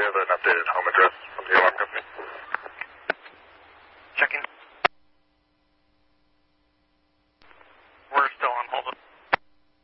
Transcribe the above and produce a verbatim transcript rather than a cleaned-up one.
have an updated home address from the alarm company. Checking.